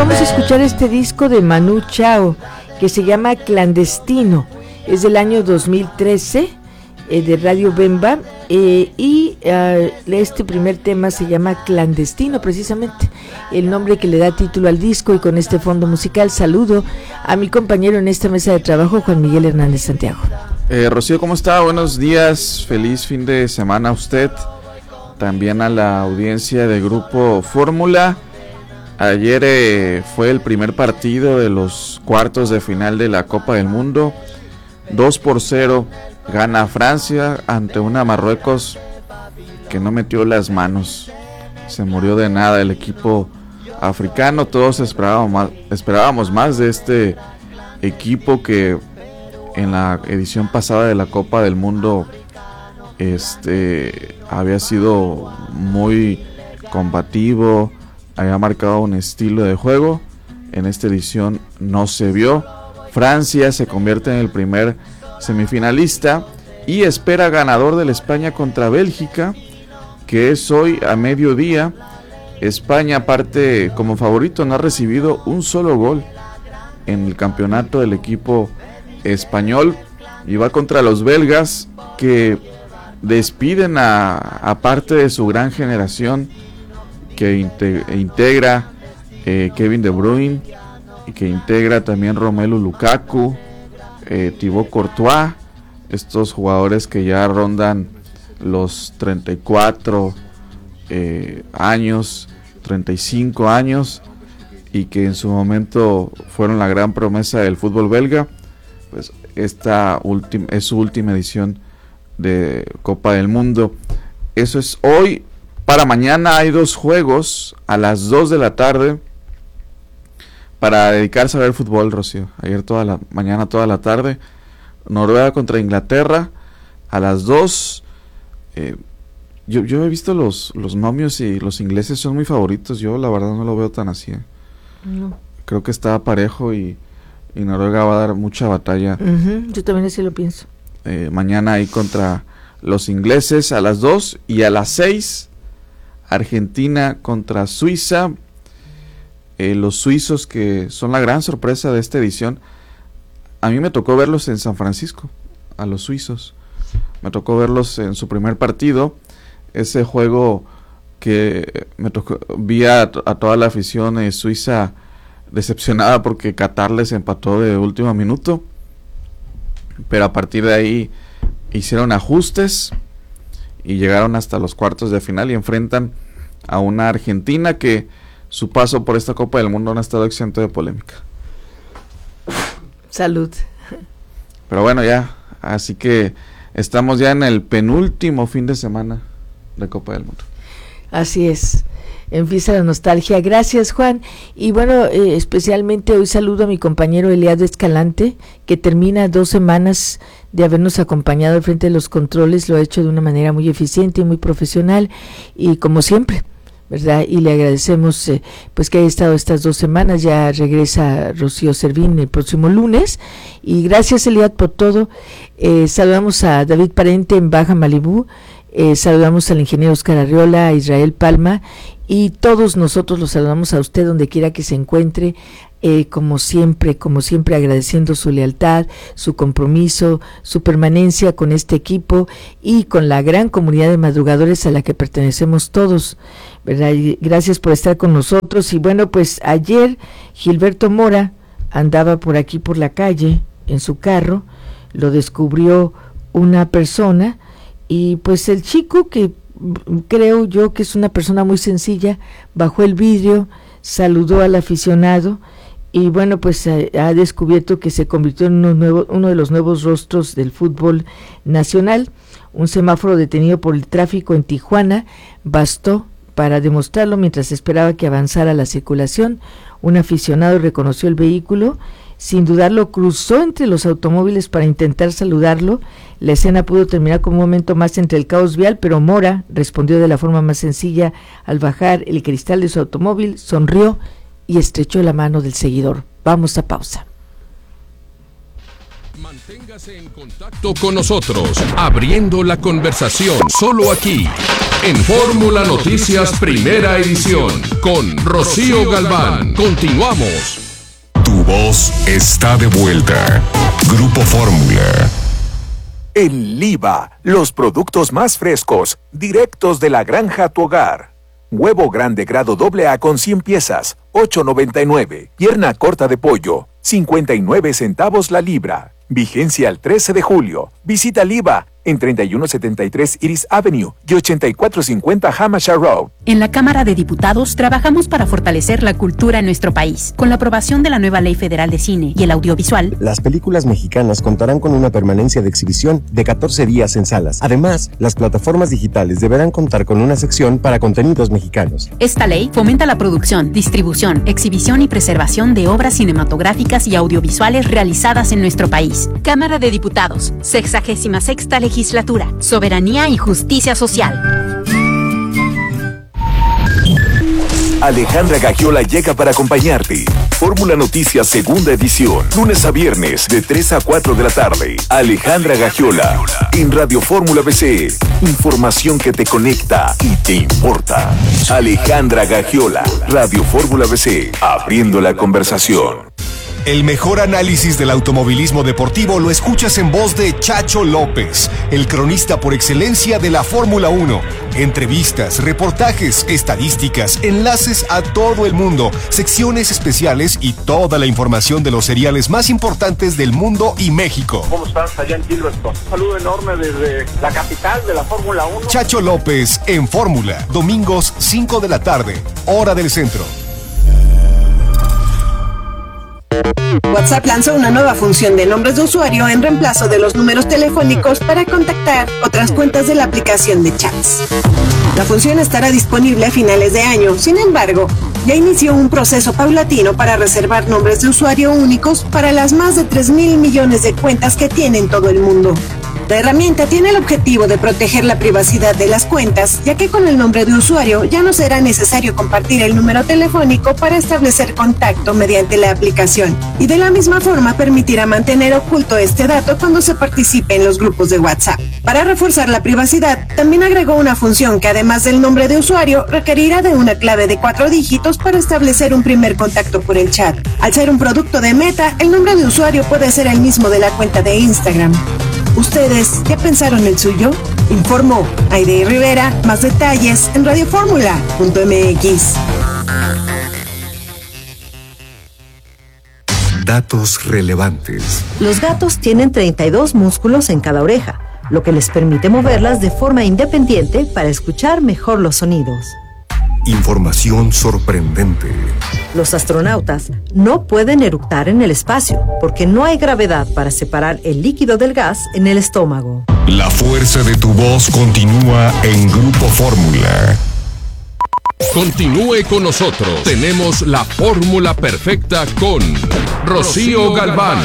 vamos a escuchar este disco de Manu Chao que se llama Clandestino. Es del año 2013, de Radio Bemba, y este primer tema se llama Clandestino, precisamente el nombre que le da título al disco. Y con este fondo musical saludo a mi compañero en esta mesa de trabajo, Juan Miguel Hernández Santiago. Rocío, ¿cómo está? Buenos días, feliz fin de semana a usted, también a la audiencia de Grupo Fórmula. Ayer fue el primer partido de los cuartos de final de la Copa del Mundo. 2-0 gana Francia ante una Marruecos que no metió las manos. Se murió de nada el equipo africano. Todos esperábamos más de este equipo que en la edición pasada de la Copa del Mundo había sido muy combativo, había marcado un estilo de juego. En esta edición no se vio. Francia se convierte en el primer semifinalista y espera ganador de la España contra Bélgica, que es hoy a mediodía. España parte como favorito, no ha recibido un solo gol en el campeonato del equipo español y va contra los belgas, que despiden a parte de su gran generación que integra Kevin De Bruyne, y que integra también Romelu Lukaku, Thibaut Courtois, estos jugadores que ya rondan los 34 años, 35 años, y que en su momento fueron la gran promesa del fútbol belga. Pues esta es su última edición de Copa del Mundo. Eso es hoy. Para mañana hay 2 juegos a las 2 de la tarde para dedicarse a ver fútbol, Rocío. Ayer mañana toda la tarde, Noruega contra Inglaterra a las 2. Yo he visto los momios y los ingleses son muy favoritos. Yo la verdad no lo veo tan así. No. Creo que está parejo y Noruega va a dar mucha batalla. Yo también así lo pienso. Mañana ahí contra los ingleses a las 2, y a las 6 Argentina contra Suiza. Los suizos, que son la gran sorpresa de esta edición. A mí me tocó verlos en San Francisco, a los suizos. Me tocó verlos en su primer partido. Ese juego que me tocó, vi a toda la afición suiza decepcionada porque Qatar les empató de último minuto, pero a partir de ahí hicieron ajustes y llegaron hasta los cuartos de final y enfrentan a una Argentina que su paso por esta Copa del Mundo no ha estado exento de polémica. Salud. Pero bueno, ya, así que estamos ya en el penúltimo fin de semana de Copa del Mundo. Así es, empieza la nostalgia. Gracias, Juan. Y bueno, especialmente hoy saludo a mi compañero Eliado Escalante, que termina 2 semanas de habernos acompañado al frente de los controles. Lo ha hecho de una manera muy eficiente y muy profesional, y como siempre, ¿verdad? Y le agradecemos pues que haya estado estas 2 semanas. Ya regresa Rocío Servín el próximo lunes, y gracias, Eliad, por todo. Saludamos a David Parente en Baja Malibú, saludamos al ingeniero Oscar Arriola, a Israel Palma, y todos nosotros los saludamos a usted donde quiera que se encuentre. Como siempre agradeciendo su lealtad, su compromiso, su permanencia con este equipo y con la gran comunidad de madrugadores a la que pertenecemos todos, ¿verdad? Y gracias por estar con nosotros. Y bueno, pues ayer Gilberto Mora andaba por aquí por la calle en su carro, lo descubrió una persona, y pues el chico, que creo yo que es una persona muy sencilla, bajó el vidrio, saludó al aficionado, y bueno, pues ha descubierto que se convirtió en uno de los nuevos rostros del fútbol nacional. Un semáforo detenido por el tráfico en Tijuana bastó para demostrarlo mientras esperaba que avanzara la circulación. Un aficionado reconoció el vehículo, sin dudarlo cruzó entre los automóviles para intentar saludarlo. La escena pudo terminar como un momento más entre el caos vial, pero Mora respondió de la forma más sencilla. Al bajar el cristal de su automóvil, sonrió y estrechó la mano del seguidor. Vamos a pausa. Manténgase en contacto con nosotros, abriendo la conversación, solo aquí, En Fórmula Noticias Primera Edición, con Rocío Galván. Continuamos. Tu voz está de vuelta. Grupo Fórmula. En Liva, los productos más frescos, directos de la granja a tu hogar. Huevo grande grado AA con 100 piezas, $8.99. Pierna corta de pollo, 59 centavos la libra. Vigencia al 13 de julio. Visita Liva en 3173 Iris Avenue y 8450 Hampshire Road. En la Cámara de Diputados trabajamos para fortalecer la cultura en nuestro país. Con la aprobación de la nueva Ley Federal de Cine y el Audiovisual, las películas mexicanas contarán con una permanencia de exhibición de 14 días en salas. Además, las plataformas digitales deberán contar con una sección para contenidos mexicanos. Esta ley fomenta la producción, distribución, exhibición y preservación de obras cinematográficas y audiovisuales realizadas en nuestro país. Cámara de Diputados, 66ª Legislatura, Soberanía y Justicia Social. Alejandra Gagiola llega para acompañarte. Fórmula Noticias Segunda Edición, lunes a viernes de 3 a 4 de la tarde. Alejandra Gagiola, en Radio Fórmula BC. Información que te conecta y te importa. Alejandra Gagiola, Radio Fórmula BC, abriendo la conversación. El mejor análisis del automovilismo deportivo lo escuchas en voz de Chacho López, el cronista por excelencia de la Fórmula 1. Entrevistas, reportajes, estadísticas, enlaces a todo el mundo, secciones especiales y toda la información de los seriales más importantes del mundo y México. ¿Cómo estás allá en Gilberton? Un saludo enorme desde la capital de la Fórmula 1. Chacho López en Fórmula, domingos 5 de la tarde, hora del centro. WhatsApp lanzó una nueva función de nombres de usuario en reemplazo de los números telefónicos para contactar otras cuentas de la aplicación de chats. La función estará disponible a finales de año, sin embargo, ya inició un proceso paulatino para reservar nombres de usuario únicos para las más de 3,000 millones de cuentas que tiene en todo el mundo. La herramienta tiene el objetivo de proteger la privacidad de las cuentas, ya que con el nombre de usuario ya no será necesario compartir el número telefónico para establecer contacto mediante la aplicación, y de la misma forma permitirá mantener oculto este dato cuando se participe en los grupos de WhatsApp. Para reforzar la privacidad, también agregó una función que además del nombre de usuario requerirá de una clave de 4 dígitos para establecer un primer contacto por el chat. Al ser un producto de Meta, el nombre de usuario puede ser el mismo de la cuenta de Instagram. ¿Ustedes ya pensaron el suyo? Informó Aide Rivera. Más detalles en radioformula.mx. Datos relevantes. Los gatos tienen 32 músculos en cada oreja, lo que les permite moverlas de forma independiente para escuchar mejor los sonidos. Información sorprendente. Los astronautas no pueden eructar en el espacio porque no hay gravedad para separar el líquido del gas en el estómago. La fuerza de tu voz continúa en Grupo Fórmula. Continúe con nosotros. Tenemos la fórmula perfecta con Rocío Galván.